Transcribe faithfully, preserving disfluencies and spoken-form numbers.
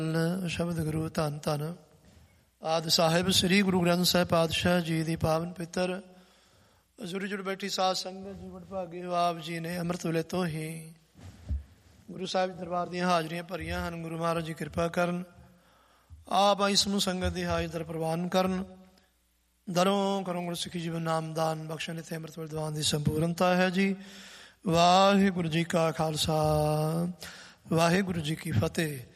ਸ਼ਬਦ ਗੁਰੂ ਧੰਨ ਧੰਨ ਆਦਿ ਸਾਹਿਬ ਸ੍ਰੀ ਗੁਰੂ ਗ੍ਰੰਥ ਸਾਹਿਬ ਪਾਤਸ਼ਾਹ ਜੀ ਦੀ ਪਾਵਨ ਪਿੱਤਰ ਹਜ਼ੂਰੀ ਜੁੜ ਬੈਠੀ ਸਾਧ ਸੰਗਤ ਜੀ ਬੜ ਭਾਗੇ ਹੋ। ਆਪ ਜੀ ਨੇ ਅੰਮ੍ਰਿਤ ਵੇਲੇ ਤੋਂ ਹੀ ਗੁਰੂ ਸਾਹਿਬ ਦਰਬਾਰ ਦੀਆਂ ਹਾਜ਼ਰੀਆਂ ਭਰੀਆਂ ਹਨ। ਗੁਰੂ ਮਹਾਰਾਜ ਜੀ ਕਿਰਪਾ ਕਰਨ, ਆਪ ਇਸ ਸਮੂਹ ਸੰਗਤ ਦੀ ਹਾਜ਼ਰ ਪ੍ਰਵਾਨ ਕਰਨ। ਦਰੋਂ ਕਰੋ ਗੁਰਸਿੱਖੀ ਜੀਵਨ ਨਾਮਦਾਨ ਬਖਸ਼ਣ। ਇੱਥੇ ਅੰਮ੍ਰਿਤ ਵੇਲੇ ਦੀਵਾਨ ਦੀ ਸੰਪੂਰਨਤਾ ਹੈ ਜੀ। ਵਾਹਿਗੁਰੂ ਜੀ ਕਾ ਖਾਲਸਾ, ਵਾਹਿਗੁਰੂ ਜੀ ਕੀ ਫਤਿਹ।